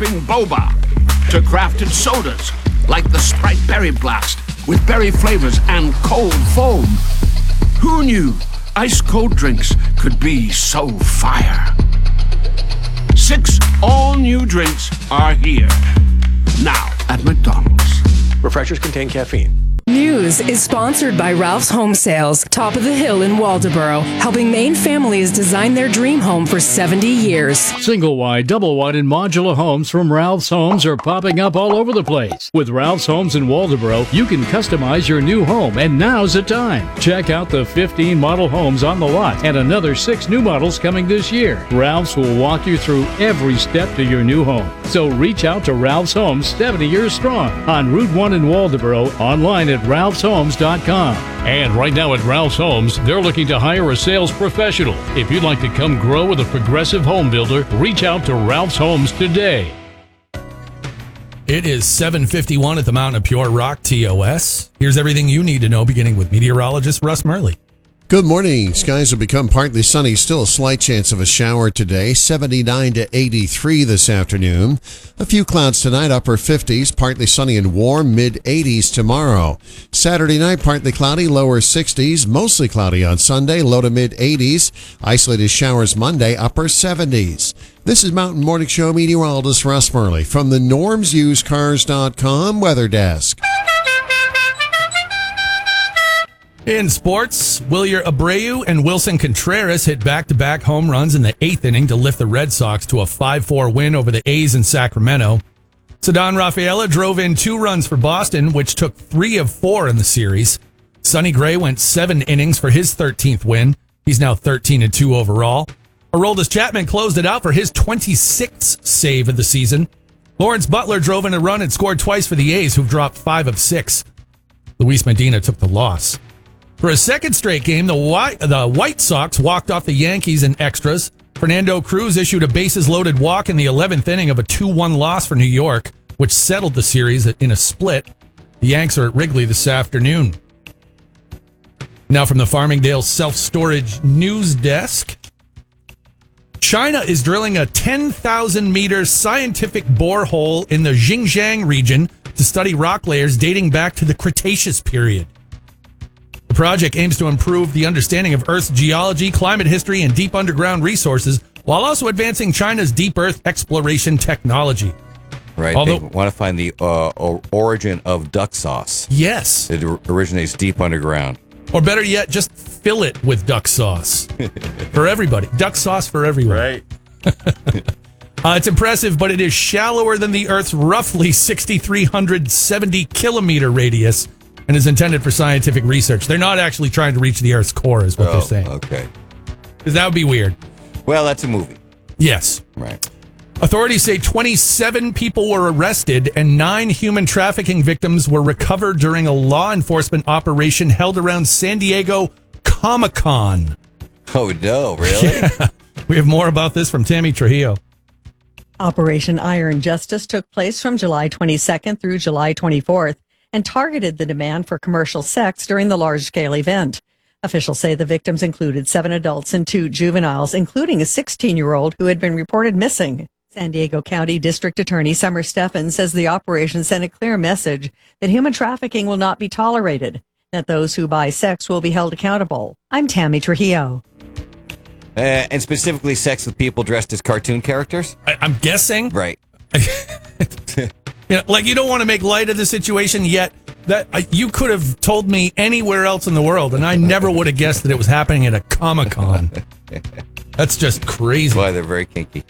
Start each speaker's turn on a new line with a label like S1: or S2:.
S1: boba to crafted sodas like the Sprite Berry Blast with berry flavors and cold foam. Who knew ice-cold drinks could be so fire? 6 all-new drinks are here. Now at McDonald's.
S2: Refreshers contain caffeine.
S3: News is sponsored by Ralph's Home Sales, top of the hill in Waldoboro, helping Maine families design their dream home for 70 years.
S4: Single wide, double wide, and modular homes from Ralph's Homes are popping up all over the place. With Ralph's Homes in Waldoboro, you can customize your new home, and now's the time. Check out the 15 model homes on the lot and another 6 new models coming this year. Ralph's will walk you through every step to your new home. So reach out to Ralph's Homes, 70 years strong, on Route 1 in Waldoboro, online at ralphshomes.com. And right now at Ralph's Homes, they're looking to hire a sales professional. If you'd like to come grow with a progressive home builder, reach out to Ralph's Homes today.
S5: It is 7:51 at the Mountain of Pure Rock TOS. Here's everything you need to know, beginning with meteorologist Russ Murley.
S6: Good morning. Skies will become partly sunny. Still a slight chance of a shower today. 79 to 83 this afternoon. A few clouds tonight, upper 50s. Partly sunny and warm, mid-80s tomorrow. Saturday night, partly cloudy, lower 60s. Mostly cloudy on Sunday, low to mid-80s. Isolated showers Monday, upper 70s. This is Mountain Morning Show meteorologist Russ Murley from the NormsUseCars.com Weather Desk.
S5: In sports, Wilyer Abreu and Wilson Contreras hit back-to-back home runs in the 8th inning to lift the Red Sox to a 5-4 win over the A's in Sacramento. Ceddanne Rafaela drove in 2 runs for Boston, which took 3 of 4 in the series. Sonny Gray went 7 innings for his 13th win. He's now 13-2 overall. Aroldis Chapman closed it out for his 26th save of the season. Lawrence Butler drove in a run and scored twice for the A's, who've dropped 5 of 6. Luis Medina took the loss. For a second straight game, the White Sox walked off the Yankees in extras. Fernando Cruz issued a bases-loaded walk in the 11th inning of a 2-1 loss for New York, which settled the series in a split. The Yanks are at Wrigley this afternoon. Now from the Farmingdale Self-Storage News Desk. China is drilling a 10,000-meter scientific borehole in the Xinjiang region to study rock layers dating back to the Cretaceous period. The project aims to improve the understanding of Earth's geology, climate history, and deep underground resources, while also advancing China's deep Earth exploration technology.
S7: Right. They want to find the origin of duck sauce.
S5: Yes.
S7: It originates deep underground.
S5: Or better yet, just fill it with duck sauce. For everybody. Duck sauce for everyone.
S7: Right.
S5: It's impressive, but it is shallower than the Earth's roughly 6,370-kilometer radius, and is intended for scientific research. They're not actually trying to reach the Earth's core, is what they're saying.
S7: Okay.
S5: Because that would be weird.
S7: Well, that's a movie.
S5: Yes.
S7: Right.
S5: Authorities say 27 people were arrested and 9 human trafficking victims were recovered during a law enforcement operation held around San Diego Comic-Con.
S7: Oh, no, really?
S5: Yeah. We have more about this from Tammy Trujillo.
S8: Operation Iron Justice took place from July 22nd through July 24th. And targeted the demand for commercial sex during the large-scale event. Officials say the victims included 7 adults and 2 juveniles, including a 16-year-old who had been reported missing. San Diego County District Attorney Summer Steffen says the operation sent a clear message that human trafficking will not be tolerated, that those who buy sex will be held accountable. I'm Tammy Trujillo.
S7: And specifically sex with people dressed as cartoon characters?
S5: I'm guessing.
S7: Right.
S5: Like, you don't want to make light of the situation, yet that you could have told me anywhere else in the world, and I never would have guessed that it was happening at a Comic-Con. That's just crazy.
S7: That's why they're very kinky.